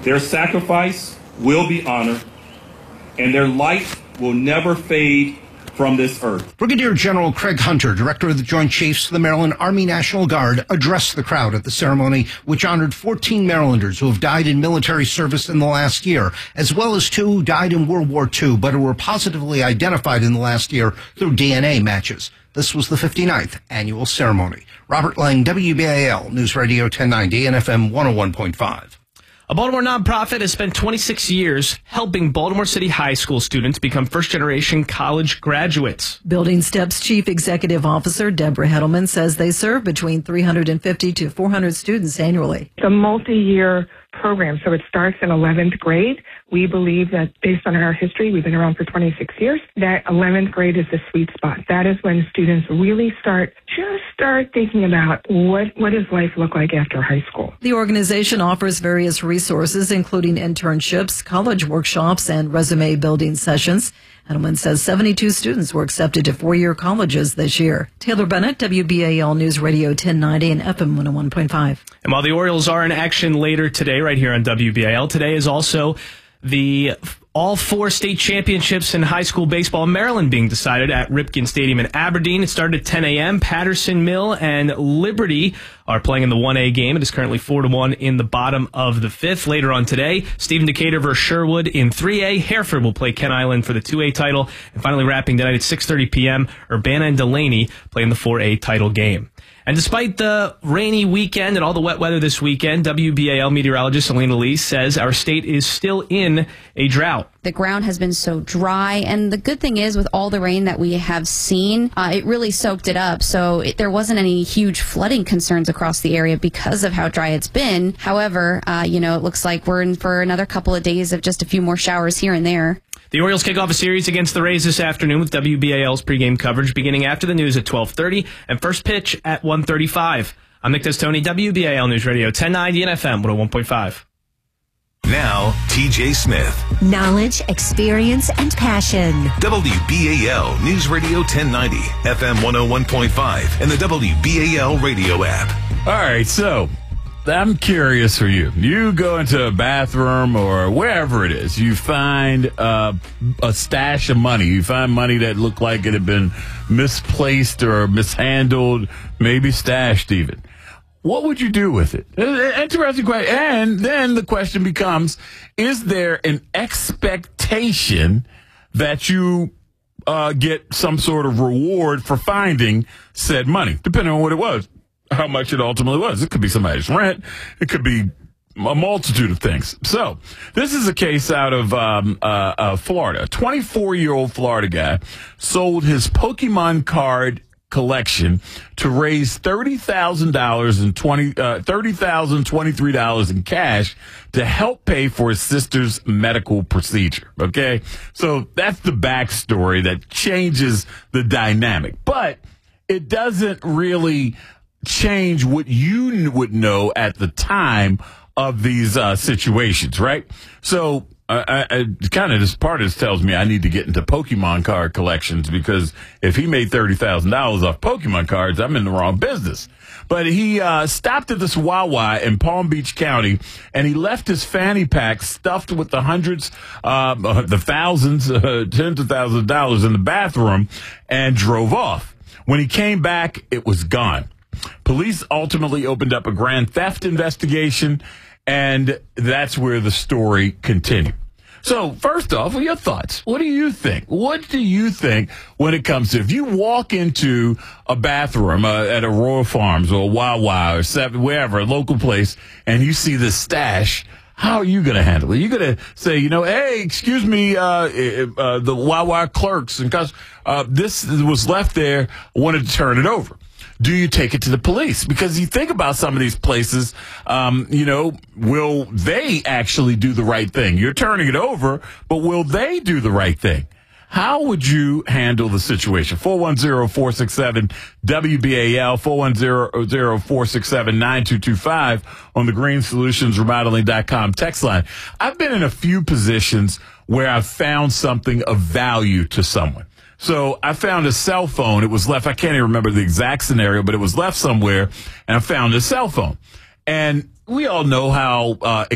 Their sacrifice will be honored, and their light will never fade from this earth. Brigadier General Craig Hunter, Director of the Joint Chiefs of the Maryland Army National Guard, addressed the crowd at the ceremony, which honored 14 Marylanders who have died in military service in the last year, as well as 2 who died in World War II, but who were positively identified in the last year through DNA matches. This was the 59th annual ceremony. Robert Lang, WBAL News Radio 1090 and FM 101.5. A Baltimore nonprofit has spent 26 years helping Baltimore City High School students become first-generation college graduates. Building Steps Chief Executive Officer Deborah Heddleman says they serve between 350 to 400 students annually. It's a multi-year program, so it starts in 11th grade. We believe that based on our history, we've been around for 26 years, that 11th grade is the sweet spot. That is when students really start thinking about what does life look like after high school. The organization offers various resources, including internships, college workshops, and resume building sessions. Heddleman says 72 students were accepted to 4-year colleges this year. Taylor Bennett, WBAL News Radio 1090 and FM 101.5. And while the Orioles are in action later today, right here on WBAL, today is also the all 4 state championships in high school baseball in Maryland being decided at Ripken Stadium in Aberdeen. It started at 10 a.m. Patterson Mill and Liberty are playing in the 1A game. It is currently 4-1 in the bottom of the 5th. Later on today, Stephen Decatur versus Sherwood in 3A. Hereford will play Kent Island for the 2A title. And finally wrapping tonight at 6:30 p.m., Urbana and Delaney play in the 4A title game. And despite the rainy weekend and all the wet weather this weekend, WBAL meteorologist Elena Lee says our state is still in a drought. The ground has been so dry, and the good thing is with all the rain that we have seen, it really soaked it up, so there wasn't any huge flooding concerns across the area because of how dry it's been. However, it looks like we're in for another couple of days of just a few more showers here and there. The Orioles kick off a series against the Rays this afternoon with WBAL's pregame coverage beginning after the news at 12:30 and first pitch at 1:35. I'm Nick Testoni, WBAL News Radio 1090 and FM 101.5. Now, TJ Smith. Knowledge, experience, and passion. WBAL News Radio 1090, FM 101.5, and the WBAL radio app. All right, so I'm curious for you. You go into a bathroom or wherever it is, you find a stash of money. You find money that looked like it had been misplaced or mishandled, maybe stashed even. What would you do with it? Interesting question. And then the question becomes, is there an expectation that you get some sort of reward for finding said money, depending on what it was, how much it ultimately was? It could be somebody's rent. It could be a multitude of things. So this is a case out of Florida. A 24-year-old Florida guy sold his Pokemon card collection to raise $30,023 in cash to help pay for his sister's medical procedure. Okay, so that's the backstory that changes the dynamic, but it doesn't really change what you would know at the time of these situations, right? So kind of this part of this tells me I need to get into Pokemon card collections, because if he made $30,000 off Pokemon cards, I'm in the wrong business. But he stopped at this Wawa in Palm Beach County, and he left his fanny pack stuffed with the hundreds, the thousands, tens of thousands of dollars in the bathroom and drove off. When he came back, it was gone. Police ultimately opened up a grand theft investigation, and that's where the story continued. So, first off, what are your thoughts? What do you think? What do you think when it comes to, if you walk into a bathroom at a Royal Farms or a Wawa or wherever, a local place, and you see this stash, how are you going to handle it? You're going to say, hey, excuse me, the Wawa clerks, and this was left there, I wanted to turn it over. Do you take it to the police? Because you think about some of these places, will they actually do the right thing? You're turning it over, but will they do the right thing? How would you handle the situation? 410-467-WBAL, 410-467-9225 on the Green Solutions Remodeling.com text line. I've been in a few positions where I've found something of value to someone. So I found a cell phone. It was left. I can't even remember the exact scenario, but it was left somewhere, and I found a cell phone. And we all know how